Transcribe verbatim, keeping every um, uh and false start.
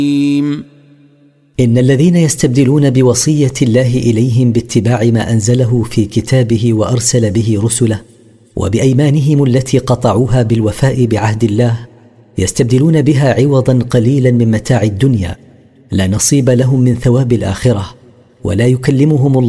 إن الذين يستبدلون بوصية الله إليهم باتباع ما أنزله في كتابه وأرسل به رسله وبأيمانهم التي قطعوها بالوفاء بعهد الله يستبدلون بها عوضا قليلا من متاع الدنيا لا نصيب لهم من ثواب الآخرة، ولا يكلمهم الله